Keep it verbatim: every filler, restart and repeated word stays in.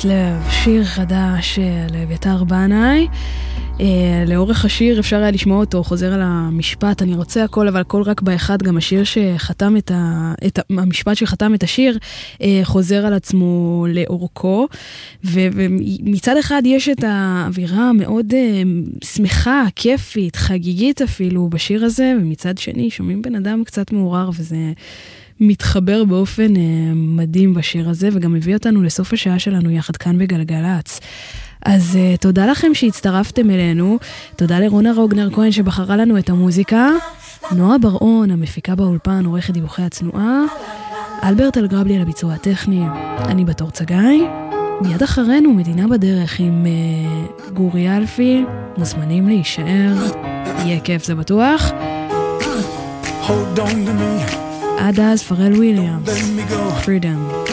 תשומת לב, שיר חדש לביתר בנאי. לאורך השיר אפשר היה לשמוע אותו חוזר על המשפט אני רוצה הכל אבל הכל רק באחד. גם השיר שחתם את, ה, את המשפט שחתם את השיר חוזר על עצמו לאורכו, ומצד אחד יש את האווירה מאוד שמחה, כיפית, חגיגית אפילו בשיר הזה, ומצד שני שומעים בן אדם קצת מעורר, וזה מתחבר באופן מדהים בשיר הזה, וגם מביא אותנו לסוף השעה שלנו יחד כאן בגלגלץ. אז uh, תודה לכם שהצטרפתם אלינו, תודה לרונה רוגנר כהן שבחרה לנו את המוזיקה, נועה ברעון המפיקה באולפן, עורכת דיווחי הצנועה, אלברט אלגרבלי על הביצוע הטכני, אני בתור צגאי. מיד אחרינו מדינה בדרך עם uh, גורי אלפי, מוזמנים להישאר, יהיה כיף זה בטוח. עד אז פרל וויליאמס, Freedom.